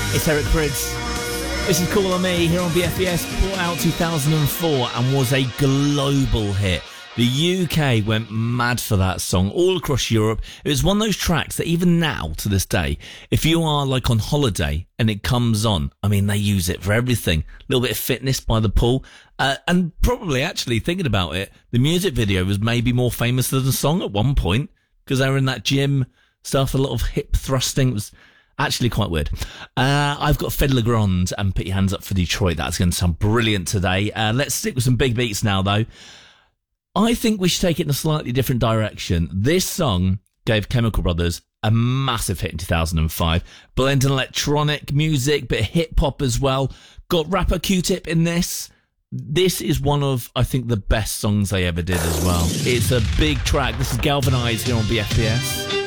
It's Eric Prydz. This is Call On Me here on BFBS, brought out 2004 and was a global hit. The UK went mad for that song all across Europe. It was one of those tracks that even now, to this day, if you are like on holiday and it comes on, I mean, they use it for everything. A little bit of fitness by the pool. And probably actually thinking about it, the music video was maybe more famous than the song at one point because they were in that gym stuff, a lot of hip thrusting. It was actually quite weird. I've got Fed Legrand and Put Your Hands Up for Detroit. That's going to sound brilliant today. Let's stick with some big beats now, though. I think we should take it in a slightly different direction. This song gave Chemical Brothers a massive hit in 2005. Blending electronic music, bit of hip-hop as well. Got rapper Q-Tip in this. This is one of, I think, the best songs they ever did as well. It's a big track. This is Galvanize here on BFBS.